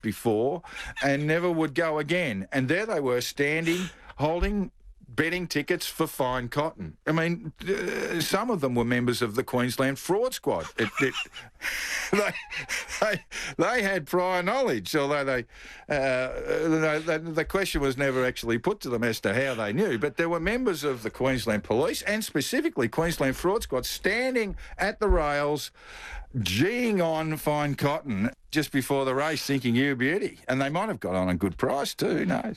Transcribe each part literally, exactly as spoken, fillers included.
before and never would go again. And there they were standing, holding betting tickets for Fine Cotton. I mean, uh, some of them were members of the Queensland Fraud Squad. It, it, they, they, they had prior knowledge, although they, uh, they, the question was never actually put to them as to how they knew. But there were members of the Queensland Police and specifically Queensland Fraud Squad standing at the rails, geeing on Fine Cotton just before the race, thinking you beauty. And they might have got on a good price too, who knows?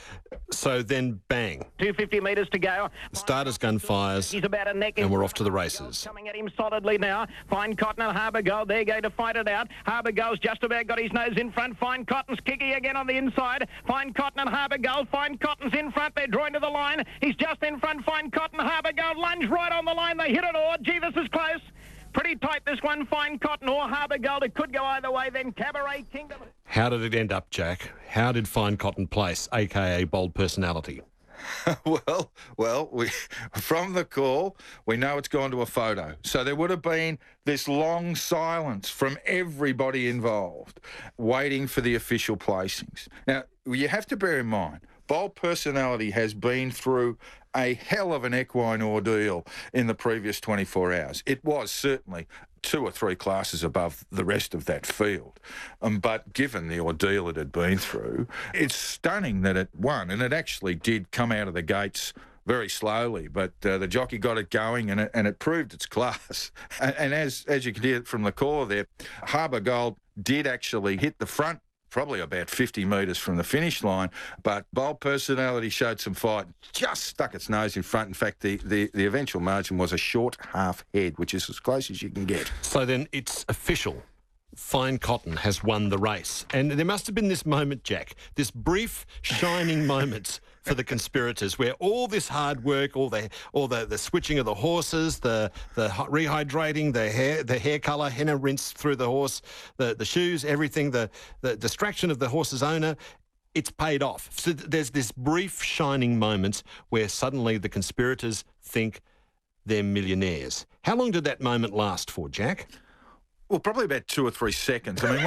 So then, bang. two hundred fifty metres to go. Starter's gun fires, He's about a neck and we're off to the races. Coming at him solidly now. Fine Cotton and Harbour Gold. They're going to fight it out. Harbour Gold's just about got his nose in front. Fine Cotton's kicking again on the inside. Fine Cotton and Harbour Gold. Fine Cotton's in front. They're drawing to the line. He's just in front. Fine Cotton, Harbour Gold lunge right on the line. They hit it all. Gee, this is close. Pretty tight, this one. Fine Cotton or Harbour Gold. It could go either way. Then Cabaret Kingdom. How did it end up, Jack? How did Fine Cotton place, a k a. Bold Personality? well, well, we, from the call, we know it's gone to a photo. So there would have been this long silence from everybody involved, waiting for the official placings. Now, you have to bear in mind, Bold Personality has been through a hell of an equine ordeal in the previous twenty-four hours. It was certainly two or three classes above the rest of that field. Um, but given the ordeal it had been through, it's stunning that it won. And it actually did come out of the gates very slowly, but uh, the jockey got it going and it, and it proved its class. And, and as, as you can hear from the call there, Harbour Gold did actually hit the front probably about fifty metres from the finish line, but Bold Personality showed some fight, just stuck its nose in front. In fact, the, the, the eventual margin was a short half head, which is as close as you can get. So then it's official. Fine Cotton has won the race. And there must have been this moment, Jack, this brief, shining moment for the conspirators where all this hard work, all the all the, the switching of the horses, the the rehydrating, the hair the hair colour, henna rinse through the horse, the, the shoes, everything, the, the distraction of the horse's owner, it's paid off. So there's this brief, shining moment where suddenly the conspirators think they're millionaires. How long did that moment last for, Jack? Well, probably about two or three seconds. I mean,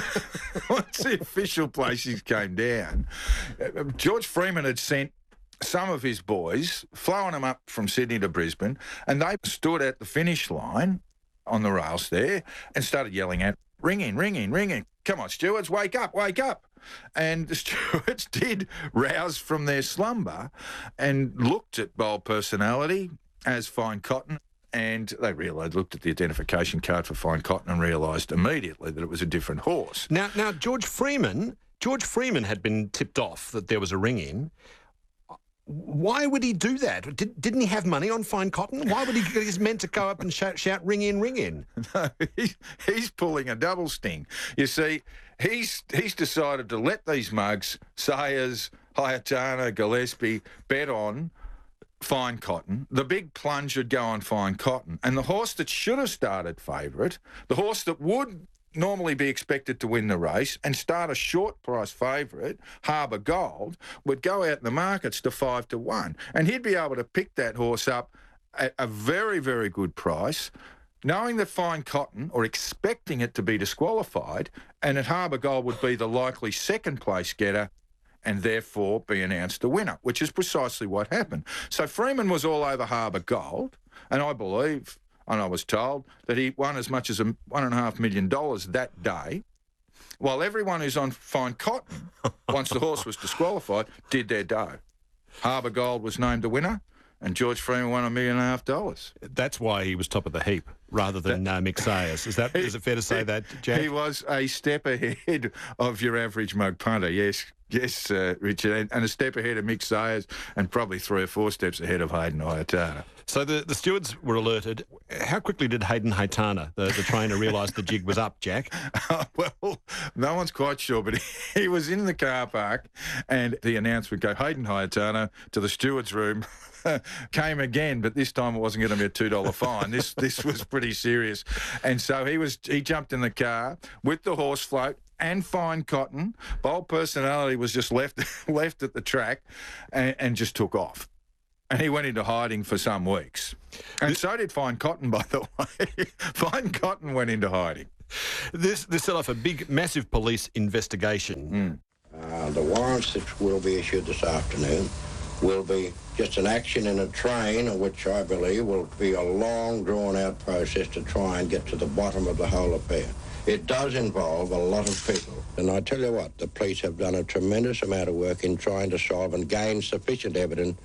once the official placings came down, George Freeman had sent some of his boys, flowing them up from Sydney to Brisbane, and they stood at the finish line on the rails there and started yelling out, ring in, ring in, ring in. Come on, stewards, wake up, wake up. And the stewards did rouse from their slumber and looked at Bold Personality as Fine Cotton. And they realised, looked at the identification card for Fine Cotton and realised immediately that it was a different horse. Now, now George Freeman, George Freeman had been tipped off that there was a ring in. Why would he do that? Did, didn't he have money on Fine Cotton? Why would he get his men to go up and shout, shout ring in, ring in? No, he's, he's pulling a double sting. You see, he's he's decided to let these mugs, Sayers, Hayatana, Gillespie, bet on Fine Cotton. The big plunge would go on Fine Cotton. And the horse that should have started favourite, the horse that would normally be expected to win the race and start a short price favourite, Harbour Gold, would go out in the markets to five to one. And he'd be able to pick that horse up at a very, very good price, knowing that Fine Cotton, or expecting it to be disqualified, and that Harbour Gold would be the likely second place getter and therefore be announced the winner, which is precisely what happened. So Freeman was all over Harbour Gold, and I believe, and I was told, that he won as much as a one and a half million dollars that day, while everyone who's on Fine Cotton, once the horse was disqualified, did their dough. Harbour Gold was named the winner, and George Freeman won a million and a half dollars. That's why he was top of the heap rather than uh, Mick Sayers. Is that, is it fair to say that, Jack? He was a step ahead of your average mug punter, yes. Yes, uh, Richard, and, and a step ahead of Mick Sayers and probably three or four steps ahead of Hayden Hayatana. So the, the stewards were alerted. How quickly did Hayden Hayatana, the, the trainer, realise the jig was up, Jack? Uh, well, no one's quite sure, but he, he was in the car park and the announcement go, Hayden Hayatana to the stewards' room. Came again, but this time it wasn't going to be a two dollar fine. This this was pretty serious. And so he was he jumped in the car with the horse float and Fine Cotton. Bold Personality was just left left at the track and, and just took off. And he went into hiding for some weeks. And so did Fine Cotton, by the way. Fine Cotton went into hiding. This, this set off a big, massive police investigation. Mm. Uh, the warrants that will be issued this afternoon will be just an action in a train, which I believe will be a long, drawn-out process to try and get to the bottom of the whole affair. It does involve a lot of people. And I tell you what, the police have done a tremendous amount of work in trying to solve and gain sufficient evidence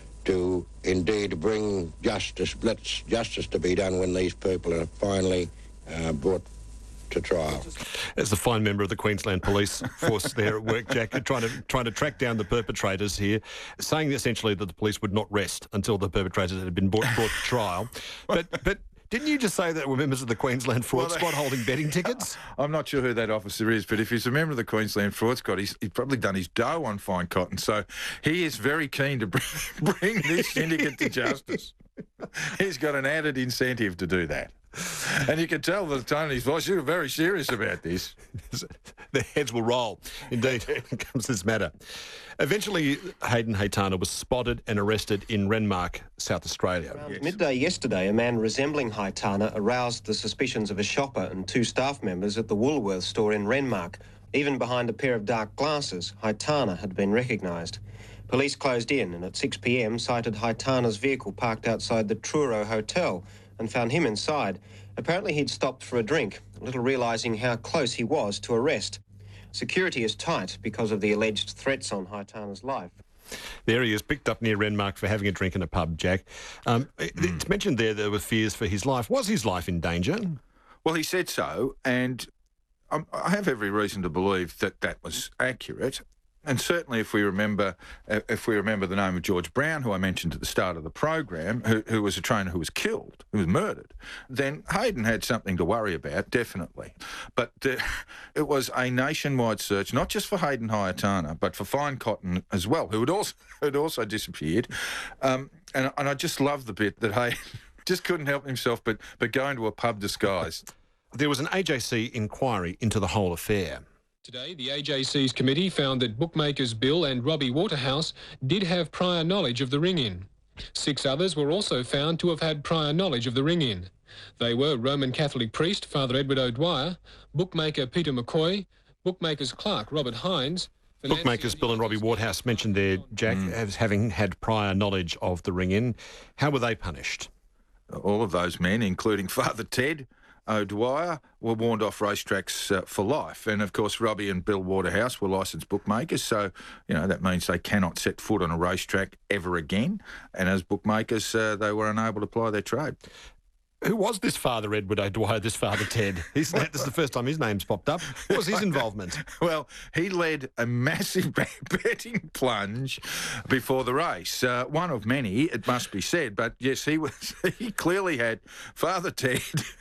to indeed bring justice, let's justice to be done when these people are finally uh, brought to trial. As the fine member of the Queensland Police Force there at work, Jack, trying to trying to track down the perpetrators here, saying essentially that the police would not rest until the perpetrators had been brought, brought to trial. But but didn't you just say that were members of the Queensland Fraud Well, Squad holding betting tickets? I'm not sure who that officer is, but if he's a member of the Queensland Fraud Squad, he's, he's probably done his dough on Fine Cotton. So he is very keen to bring, bring this syndicate to justice. He's got an added incentive to do that. And you can tell the tone of his voice, you're very serious about this. Their heads will roll, indeed, when it comes to this matter. Eventually, Hayden Haitana was spotted and arrested in Renmark, South Australia. Around Yes. midday yesterday, a man resembling Haitana aroused the suspicions of a shopper and two staff members at the Woolworths store in Renmark. Even behind a pair of dark glasses, Haitana had been recognised. Police closed in and at six p m sighted Haitana's vehicle parked outside the Truro Hotel and found him inside. Apparently he'd stopped for a drink, little realising how close he was to arrest. Security is tight because of the alleged threats on Haitana's life. There he is, picked up near Renmark for having a drink in a pub, Jack. Um, It's mentioned there there were fears for his life. Was his life in danger? Well, he said so, and um, I have every reason to believe that that was accurate. And certainly, if we remember, uh, if we remember the name of George Brown, who I mentioned at the start of the program, who, who was a trainer who was killed, who was murdered, then Hayden had something to worry about, definitely. But uh, it was a nationwide search, not just for Hayden Haitana, but for Fine Cotton as well, who had also had also disappeared. Um, and, and I just love the bit that Hayden just couldn't help himself but but go into a pub disguised. There was an A J C inquiry into the whole affair. Today, the A J C's committee found that bookmakers Bill and Robbie Waterhouse did have prior knowledge of the ring-in. Six others were also found to have had prior knowledge of the ring-in. They were Roman Catholic priest Father Edward O'Dwyer, bookmaker Peter McCoy, bookmakers clerk Robert Hines. Bookmakers Bill and Robbie Waterhouse mentioned there, Jack, as having had prior knowledge of the ring-in. How were they punished? All of those men, including Father Ted O'Dwyer, were warned off racetracks uh, for life. And, of course, Robbie and Bill Waterhouse were licensed bookmakers, so, you know, that means they cannot set foot on a racetrack ever again. And as bookmakers, uh, they were unable to ply their trade. Who was this Father Edward O'Dwyer, this Father Ted? He's, this is the first time his name's popped up. What was his involvement? Well, he led a massive betting plunge before the race. Uh, one of many, it must be said. But yes, he was. He clearly had, Father Ted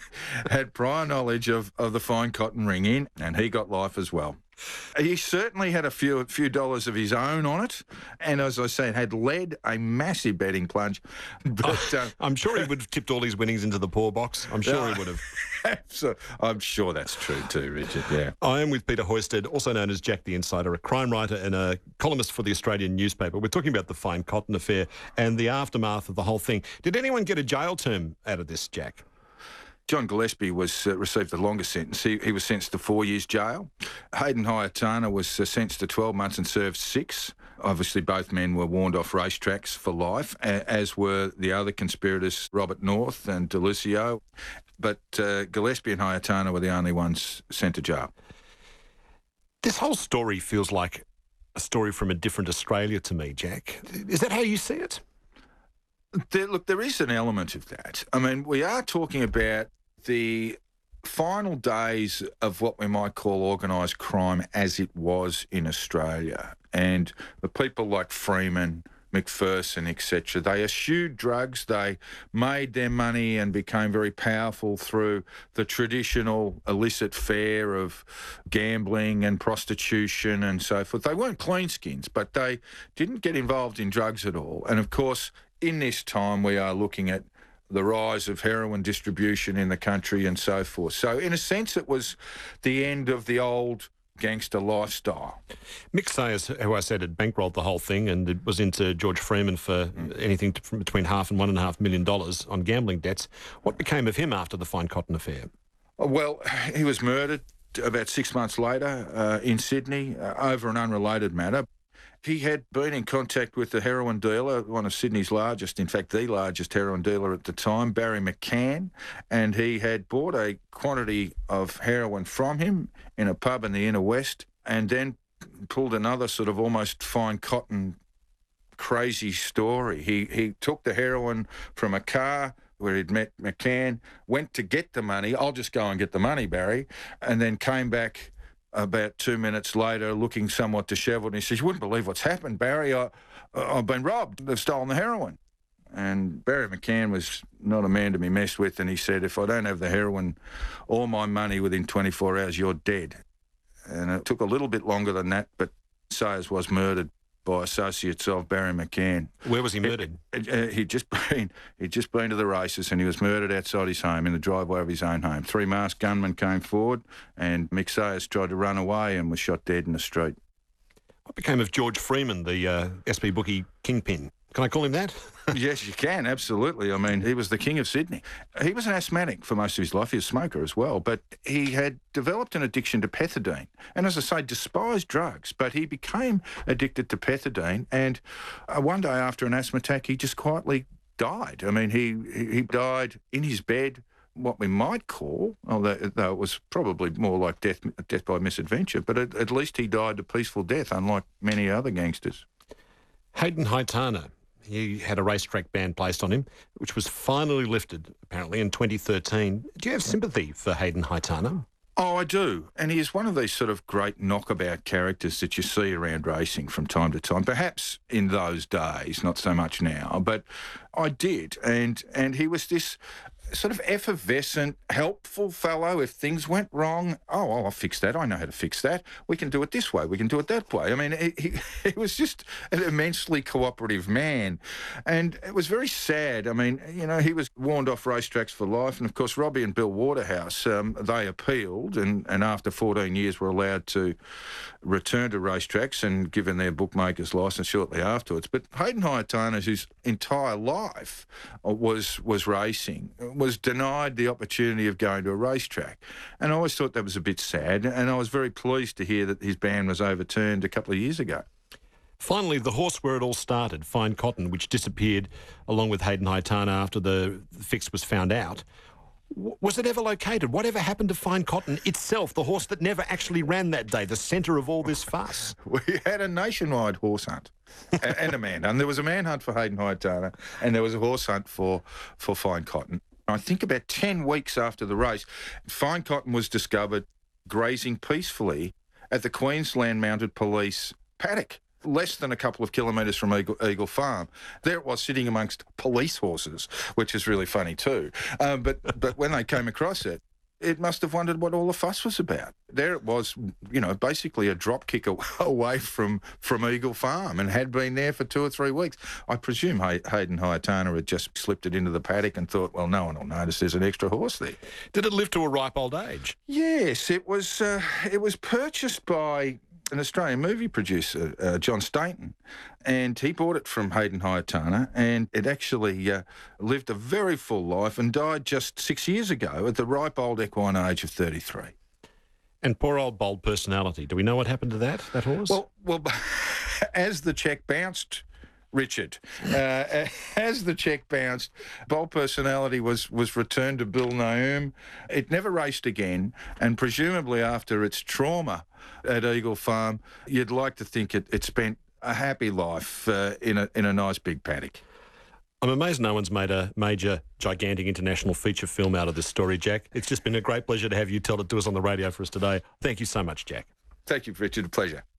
had prior knowledge of, of the Fine Cotton ring-in, and he got life as well. He certainly had a few few dollars of his own on it, and as I said, had led a massive betting plunge. But uh, I'm sure he would have tipped all his winnings into the poor box. I'm sure he would have. so, I'm sure that's true too, Richard. Yeah. I am with Peter Hoysted, also known as Jack the Insider, a crime writer and a columnist for the Australian newspaper. We're talking about the Fine Cotton affair and the aftermath of the whole thing. Did anyone get a jail term out of this, Jack? John Gillespie was uh, received the longest sentence. He, he was sentenced to four years jail. Hayden Haitana was uh, sentenced to twelve months and served six. Obviously, both men were warned off racetracks for life, a- as were the other conspirators, Robert North and Delisio. But uh, Gillespie and Haitana were the only ones sent to jail. This whole story feels like a story from a different Australia to me, Jack. Is that how you see it? There, look, there is an element of that. I mean, we are talking about the final days of what we might call organised crime as it was in Australia. And the people like Freeman, McPherson, et cetera, they eschewed drugs, they made their money and became very powerful through the traditional illicit fare of gambling and prostitution and so forth. They weren't cleanskins, but they didn't get involved in drugs at all. And, of course, in this time, we are looking at the rise of heroin distribution in the country and so forth. So, in a sense, it was the end of the old gangster lifestyle. Mick Sayers, who I said had bankrolled the whole thing and it was into George Freeman for mm. anything to, from between half and one and a half million dollars on gambling debts. What became of him after the Fine Cotton affair? Well, he was murdered about six months later uh, in Sydney uh, over an unrelated matter. He had been in contact with the heroin dealer, one of Sydney's largest, in fact, the largest heroin dealer at the time, Barry McCann, and he had bought a quantity of heroin from him in a pub in the inner west and then pulled another sort of almost fine cotton crazy story. He, he took the heroin from a car where he'd met McCann, went to get the money. I'll just go and get the money, Barry, and then came back about two minutes later looking somewhat dishevelled. And he says, "You wouldn't believe what's happened, Barry. I, I've been robbed. They've stolen the heroin." And Barry McCann was not a man to be messed with, and he said, "If I don't have the heroin or my money within twenty-four hours, you're dead." And it took a little bit longer than that, but Sayers was murdered by associates of Barry McCann. Where was he murdered? It, it, he'd just been he'd just been to the races, and he was murdered outside his home in the driveway of his own home. Three masked gunmen came forward, and Mick Sayers tried to run away and was shot dead in the street. What became of George Freeman, the uh, S P bookie kingpin? Can I call him that? Yes, you can, absolutely. I mean, he was the king of Sydney. He was an asthmatic for most of his life. He was a smoker as well, but he had developed an addiction to pethidine. And as I say, despised drugs, but he became addicted to pethidine. And uh, one day after an asthma attack, he just quietly died. I mean, he, he died in his bed, what we might call, although, though it was probably more like death, death by misadventure, but at, at least he died a peaceful death, unlike many other gangsters. Hayden Haitana. He had a racetrack ban placed on him, which was finally lifted, apparently, in twenty thirteen. Do you have sympathy for Hayden Haitana? Oh, I do. And he is one of these sort of great knockabout characters that you see around racing from time to time. Perhaps in those days, not so much now, but I did. And and he was this sort of effervescent, helpful fellow. If things went wrong, oh, well, I'll fix that. I know how to fix that. We can do it this way. We can do it that way. I mean, he, he, he was just an immensely cooperative man. And it was very sad. I mean, you know, he was warned off racetracks for life. And, of course, Robbie and Bill Waterhouse, um, they appealed and, and after fourteen years were allowed to return to racetracks and given their bookmaker's licence shortly afterwards. But Hayden Haitana, whose entire life was, was racing, was denied the opportunity of going to a racetrack. And I always thought that was a bit sad, and I was very pleased to hear that his ban was overturned a couple of years ago. Finally, the horse where it all started, Fine Cotton, which disappeared along with Hayden Haitana after the fix was found out. W- was it ever located? Whatever happened to Fine Cotton itself, the horse that never actually ran that day, the centre of all this fuss? We had a nationwide horse hunt and, and a manhunt. And there was a manhunt for Hayden Haitana, and there was a horse hunt for, for Fine Cotton. I think about ten weeks after the race, Fine Cotton was discovered grazing peacefully at the Queensland Mounted Police paddock, less than a couple of kilometres from Eagle, Eagle Farm. There it was, sitting amongst police horses, which is really funny too. Um, but but when they came across it, it must have wondered what all the fuss was about. There it was, you know, basically a drop kick away from, from Eagle Farm, and had been there for two or three weeks. I presume Hay- Hayden Haitana had just slipped it into the paddock and thought, well, no one will notice there's an extra horse there. Did it live to a ripe old age? Yes, it was. Uh, it was purchased by an Australian movie producer, uh, John Stainton, and he bought it from Hayden Haitana, and it actually uh, lived a very full life and died just six years ago at the ripe old equine age of thirty-three. And poor old Bold Personality. Do we know what happened to that, that horse? Well, well, as the cheque bounced, Richard, uh, as the cheque bounced, Bold Personality was, was returned to Bill Naum. It never raced again, and presumably after its trauma at Eagle Farm, you'd like to think it, it spent a happy life uh, in a in a nice big paddock. I'm amazed no one's made a major, gigantic international feature film out of this story, Jack. It's just been a great pleasure to have you tell it to us on the radio for us today. Thank you so much, Jack. Thank you, Richard. A pleasure.